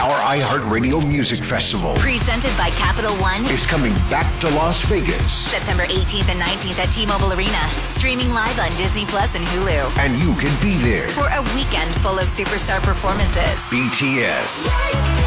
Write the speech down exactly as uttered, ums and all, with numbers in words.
Our iHeartRadio Music Festival Presented by Capital One is coming back to Las Vegas. September eighteenth and nineteenth at T-Mobile Arena. Streaming live on Disney Plus and Hulu. And you can be there For a weekend full of superstar performances. B T S.